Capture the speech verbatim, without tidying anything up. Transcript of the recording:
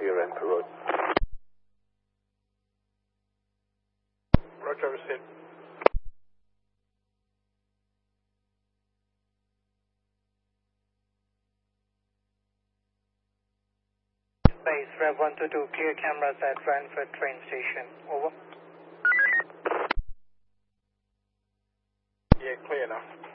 Here, Renfrew Road. Roger, received. Base, Rev one two two, clear cameras at Ranford train station. Over. Yeah, clear now.